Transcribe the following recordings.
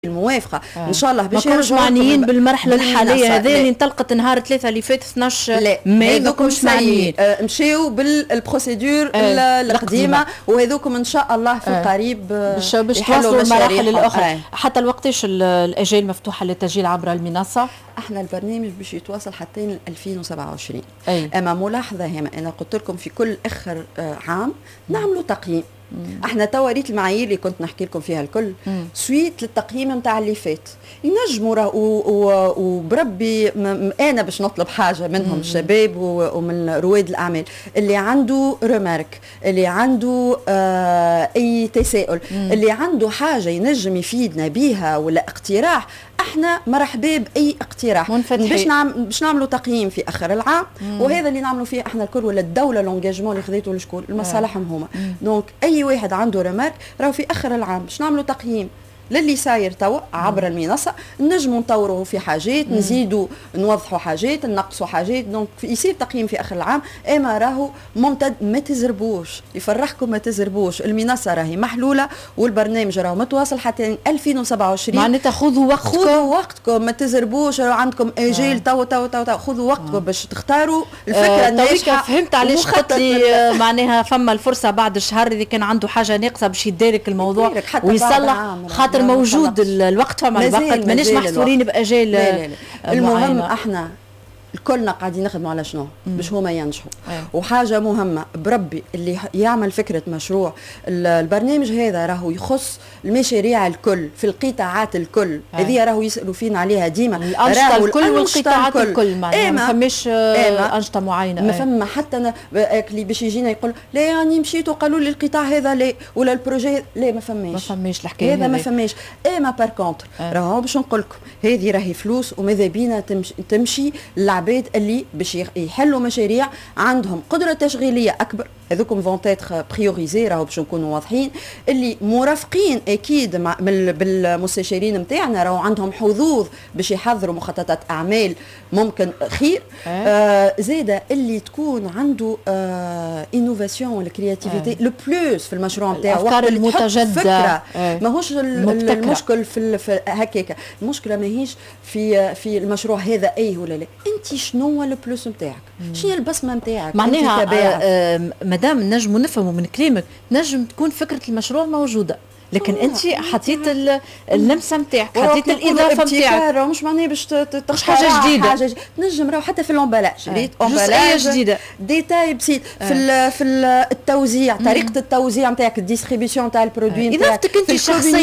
الموافقه ان شاء الله باش ماكمش معنيين بالمرحله الحاليه هذه اللي انطلقت نهار 3 اللي فات 12 ماي. ماكمش معنيين مشاو بالبروسيدور القديمه وهذوكم ان شاء الله في القريب باش توصلوا المراحل الاخرى. حتى الوقتاش الاجال مفتوحه للتسجيل عبر المنصه؟ احنا البرنامج باش يتواصل حتى 2027. اما ملاحظه هنا انا قلت لكم في كل اخر عام نعملوا تقييم. احنا توا ريت المعايير اللي كنت نحكي لكم فيها الكل سويت للتقييم نتاع اللي فات ينجموا وبربي انا باش نطلب حاجه منهم الشباب ومن رواد الاعمال اللي عنده ريمارك اللي عنده اي تساؤل اللي عنده حاجه ينجم يفيدنا بيها ولا اقتراح احنا مرحبا باي اقتراح باش نعملوا تقييم في اخر العام وهذا اللي نعملوا فيه احنا الكل ولا الدوله لونجاجمون اللي خذيته لشكون لمصالحهم هما. دونك اي واحد عنده ريمارك راهو في اخر العام باش نعملوا تقييم للي صاير توا عبر المنصه نجموا نطوروا في حاجات نزيدوا نوضحوا حاجات ننقصوا حاجات. دونك يصير تقييم في اخر العام. اما راهو ممتد ما تزربوش يفرحكم ما تزربوش المنصه راهي محلوله والبرنامج راهو متواصل حتى 2027. معناتها خذوا وقتكم ما تزربوش راهو عندكم اجال تو خذوا وقتكم باش تختاروا الفكره الناجحه. فهمت علاش قلت لي معناها فما الفرصه بعد الشهر اذا كان عنده حاجه ناقصه باش يدارك الموضوع ويصلح خاطر موجود الوقت. فما الوقت ماناش محصورين باجال. لا. المهم احنا الكلنا قاعدين نخدموا على شنو باش هما ينجحوا. وحاجه مهمه بربي اللي يعمل فكره مشروع البرنامج هذا راهو يخص المشاريع الكل في القطاعات الكل. هذه راهو يسالوا فينا عليها ديما الانشطه الكل والقطاعات الكل. معناها ما فماش انشطه معينه. ما فما حتى اللي باش يجينا يقول لا يعني مشيت وقالوا لي القطاع هذا لا ولا البروجي لا ما فماش الحكايه هذا ما فماش. اما بار كونتر راهو باش نقول لكم هذه راهي فلوس وماذا بينا تمشي العباد اللي باش يحلوا مشاريع عندهم قدره تشغيليه اكبر. هذوكم فون تيتر بريوريزي راهو باش نكونوا واضحين اللي مرافقين اكيد بالمستشارين نتاعنا راهو عندهم حظوظ باش يحضروا مخططات اعمال ممكن خير. زاده اللي تكون عنده انوفاسيون ولا كرياتيفيتي لو بلوس في المشروع نتاعو وقت اللي تحط فكره. ماهوش المشكل في هكاك. المشكله ماهيش في المشروع هذا اي ولا لا. انت شنو هو البلوس نتاعك شنو البصمه نتاعك معناها مادام نجموا نفهموا من كلامك نجم تكون فكره المشروع موجوده لكن انت حطيت اللمسه نتاعك حطيت الاضافه نتاعك مش معناه باش مش حاجه جديده تنجم راهو حتى في الامبلاج ريت امبلاج جديده ديتاي بسيط في التوزيع طريقه التوزيع نتاعك الديستريبيسيون نتاع البرودوي اضافتك انت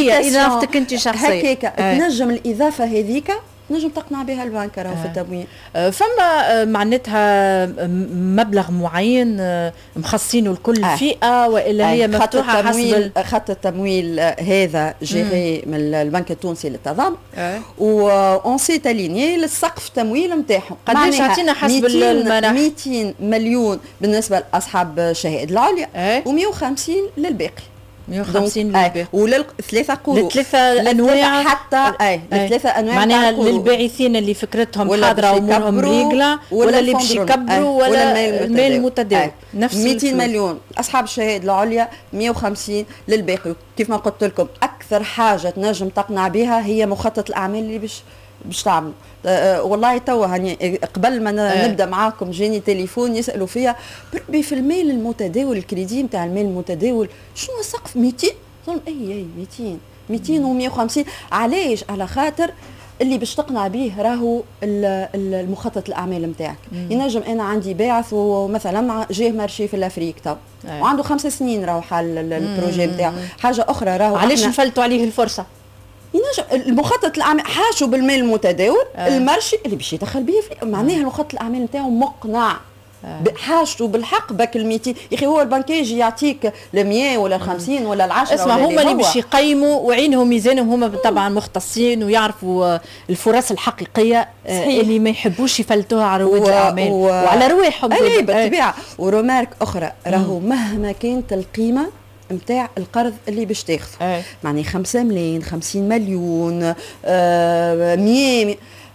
شخصيه هكاك تنجم الاضافه هذيك نجم تقنع بها البنك راهو في التمويل. فما معناتها مبلغ معين مخصصينه لكل فئه والا هي مفتوحه حسب خط التمويل هذا جيري من البنك التونسي للتضامن وأون سي تاليني للسقف التمويل نتاعهم. قداش عطينا حسب المنح؟ 200 مليون بالنسبه لاصحاب الشهائد العليا و150 للباقي. 150 للباقي وللثلاثه قروض الثلاثه انواع حتى الثلاثه انواع معناها للباعثين اللي فكرتهم حاضره امورهم ريغلا ولا اللي باش يكبروا ولا المال المتداول نفس 200 مليون اصحاب الشهائد العليا 150 للباقي. كيف ما قلت لكم اكثر حاجه تنجم تقنع بها هي مخطط الاعمال اللي باش تعملوا. والله توا هاني قبل ما نبدا معاكم جاني تليفون يسالوا فيا بربي في المال المتداول الكريدي نتاع المال المتداول شنو السقف 200 ظن اي 200 و150 علاش على خاطر اللي باش تقنع به راهو المخطط الاعمال نتاعك. ينجم انا عندي باعث ومثلا جاه مارشي في الافريق تو وعنده 5 سنين راهو حال البروجي نتاعو. حاجه اخرى راهو علاش نفلتوا عليه الفرصه؟ ينجم المخطط الاعمال حاشوا بالمال المتداول المرشي اللي باش يدخل به معناها المخطط الاعمال نتاعو مقنع حاجته بالحق باك ال 200 يا اخي. هو البنكاج يعطيك ال 100 ولا ال 50 ولا ال 10. اسمع هما اللي باش يقيموا وعينهم ميزانهم هما طبعا مختصين ويعرفوا الفرص الحقيقيه اللي ما يحبوش يفلتوها على رواد الاعمال وعلى رواحهم بالطبيعه. ورومارك اخرى راهو مهما كانت القيمه نتاع القرض اللي باش تاخذه معني 5 ملايين 50 مليون 100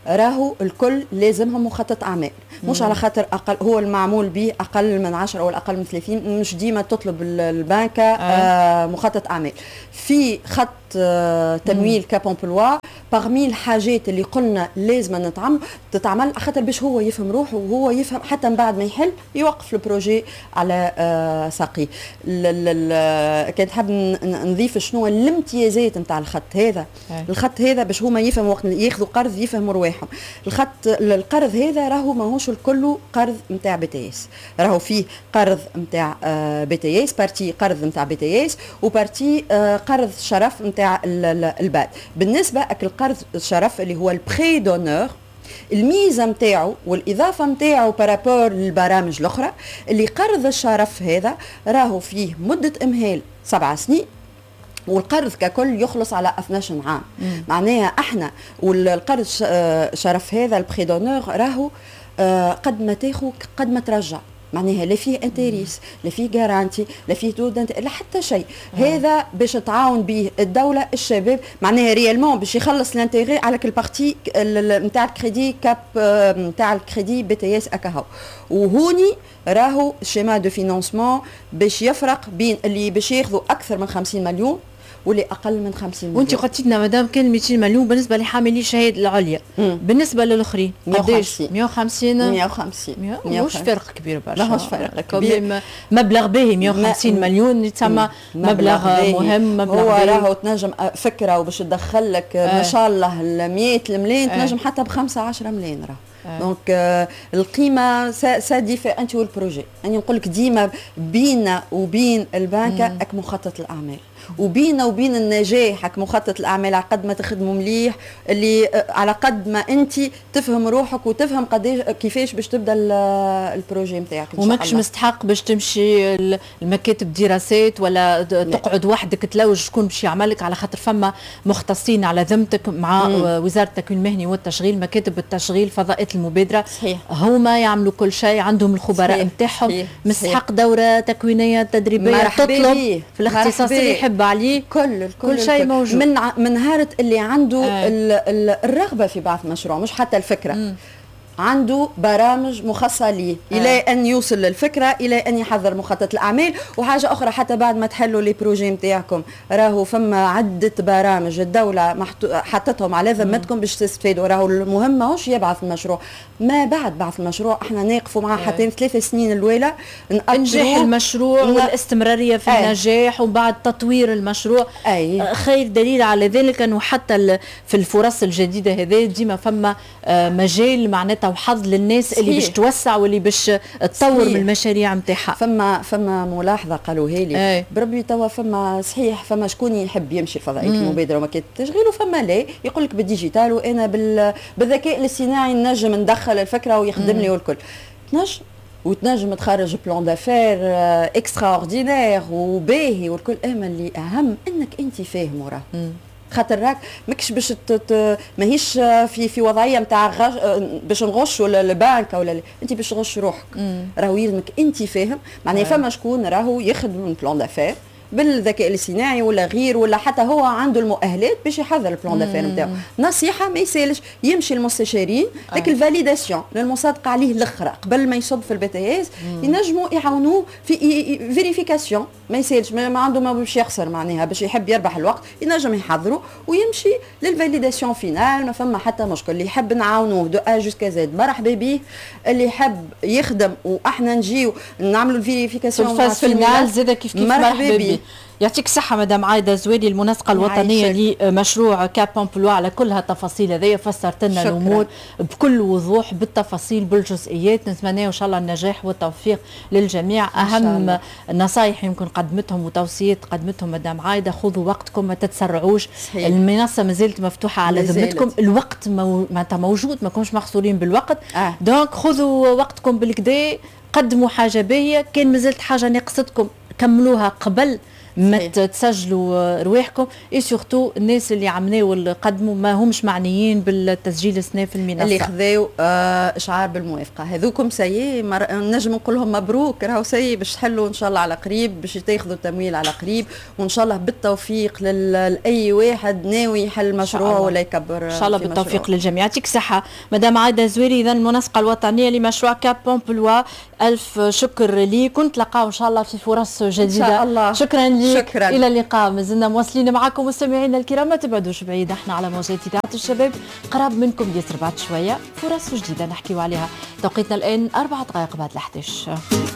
راهو الكل لازمهم مخطط اعمال، مش على خاطر اقل هو المعمول به اقل من 10 او اقل من 30 مش ديما تطلب البنكه مخطط اعمال. في خط تمويل كاب امبلوا باغمي الحاجات اللي قلنا لازم تتعمل خاطر باش هو يفهم روحه وهو يفهم حتى من بعد ما يحل يوقف البروجي على ساقيه. كنت حاب نضيف شنو الامتيازات نتاع الخط هذا. الخط هذا باش هما يفهموا وقت ياخذوا قرض يفهموا رواحهم. القرض هذا راهو ماهوش الكل قرض نتاع بي تي اس، راهو فيه قرض نتاع بي تي اس، بارتي قرض نتاع بي تي اس وبارتي قرض شرف نتاع الباد. بالنسبه القرض الشرف اللي هو البري دونور، الميزه نتاعو والاضافه نتاعو بارابور للبرامج الاخرى اللي قرض الشرف هذا راهو فيه مده امهال 7 سنين والقرض ككل يخلص على 12 عام. معناها احنا والقرض شرف هذا البري دونور راهو قد ما تاخذ قد ما ترجع، معناها لا فيه انتريس لا فيه جارانتي لا فيه دود لا حتى شيء. هذا باش تعاون به الدوله الشباب، معناها ريالمون باش يخلص الانتيغي على كل بارتي نتاع الكريدي كاب نتاع الكريدي بي تي اس اكاهو. وهوني راهو الشيما دو فينانسمون باش يفرق بين اللي باش ياخذوا اكثر من 50 مليون واللي اقل من 50 مليون. وانت قلتي لنا مدام كان 200 مليون بالنسبه لحاملي الشهاده العليا. بالنسبه للاخرين قداش؟ 150 مش فرق كبير برشا. ماهوش فرق كبير، مبلغ باهي 150 مليون يتسمى مبلغ مهم. مبلغ هو راهو تنجم فكره وباش تدخل لك ما شاء الله ال 100 الملايين تنجم حتى ب 5-10 ملايين راه. دونك القيمه سا ديفي انت والبروجي. يعني نقول لك ديما بيننا وبين البنكه اك مخطط الاعمال وبيننا وبين النجاح هك مخطط الاعمال على قد ما تخدموا مليح اللي على قد ما انت تفهم روحك وتفهم قداش كيفاش باش تبدا البروجي نتاعك. وماكش مستحق باش تمشي المكاتب دراسات ولا تقعد وحدك تلوج شكون باش يعملك، على خاطر فما مختصين على ذمتك مع وزاره التكوين المهني والتشغيل، مكاتب التشغيل، فضاءات المبادره. صحيح. هما يعملوا كل شيء، عندهم الخبراء نتاعهم. مستحق دوره تكوينيه تدريبيه تطلب في الاختصاص اللي يحب عليه. كل شيء موجود من نهارة اللي عنده الرغبة في بعث مشروع، مش حتى الفكرة. عنده برامج مخصصة ليه إلى أن يوصل للفكرة، إلى أن يحضر مخطط الأعمال. وحاجة أخرى حتى بعد ما تحلوا لي بروجي نتاعكم راهو فما عدة برامج الدولة حطتهم على ذمتكم باش تستفادوا. راهو المهم ماهوش يبعث المشروع، ما بعد بعث المشروع احنا ناقفوا معاه حتى 3 سنين الأولى نجاح المشروع والاستمرارية في النجاح وبعد تطوير المشروع. خير دليل على ذلك أنه حتى في الفرص الجديدة هذه ديما فما مجال معناتها وحظ للناس اللي باش توسع واللي باش تطور من المشاريع نتاعها. فما ملاحظه قالوها لي بربي توا فما صحيح فما شكون يحب يمشي الفضائيات المبادره ومكاتب التشغيل وفما لا يقول لك بالديجيتال وانا بالذكاء الاصطناعي نجم ندخل الفكره ويخدم لي والكل. وتنجم تخرج بلان دافير اكسترا اوردينير وباهي والكل. اما اللي اهم انك انت فاهم وراه، خاطر راك ماكش باش ماهيش في وضعيه نتاع باش نغشوا البنك ولا انت باش تغش روحك. راهو يلزمك انت فاهم. معناها فما شكون راهو يخدم من بلان دافير بالذكاء الاصطناعي ولا غير ولا حتى هو عنده المؤهلات باش يحضر البلان دافير نتاعو. نصيحه ما يسالش يمشي المستشارين لك الفاليداسيون للمصادقه عليه الاخرى قبل ما يصب في البي تي اس ينجموا يعاونوه في فيريفيكاسيون. ما يسالش ما عنده ما باش يخسر، معناها باش يحب يربح الوقت ينجم يحضره ويمشي للفاليداسيون فينال. ما فما حتى مشكل. اللي يحب نعاونوه دو ا جوسكا زد مرحبا به. اللي يحب يخدم واحنا نجيو نعملوا الفيريفيكاسيون في الفينال زاد كيف مرحبا به. يعطيك الصحة مدام عايدة زويلي، المنسقة الوطنية لمشروع كاب امبلوا، على كل هالتفاصيل هذيا فسرت لنا الأمور بكل وضوح بالتفاصيل بالجزئيات. نتمنى إن شاء الله النجاح والتوفيق للجميع. أهم نصائح يمكن قدمتهم وتوصيات قدمتهم مدام عايدة، خذوا وقتكم ما تتسرعوش. صحيح. المنصة ما زالت مفتوحة على ذمتكم، الوقت معناتها موجود، ما كونش مخسورين بالوقت. دونك خذوا وقتكم بالكدا، قدموا حاجة باهية. كان مازالت حاجة ناقصتكم كملوها قبل ما تسجلوا رواحكم، اي سورتو الناس اللي عملوا واللي قدموا ما همش معنيين بالتسجيل السنة في المنصه اللي خذاو اشعار بالموافقه هذوكم سي نجم نقول لهم مبروك، راهو سي باش تحلوا ان شاء الله على قريب، باش تاخذوا تمويل على قريب، وان شاء الله بالتوفيق لاي واحد ناوي يحل مشروع ولا يكبر ان شاء الله بالتوفيق للجميع. يعطيك الصحه مدام عايده زويري، اذا المنسقه الوطنيه لمشروع كاب بومبلوا، الف شكر ليك، ونتلاقاو ان شاء الله في فرص جديده. ان شاء الله. شكرا لك. شكرا. الى اللقاء. مازلنا مواصلين معكم مستمعينا الكرام، ما تبعدوش بعيد، احنا على موجات اذاعه الشباب قراب منكم ياسر. بعد شويه فرص جديده نحكيو عليها. توقيتنا الان 4 دقائق بعد 11.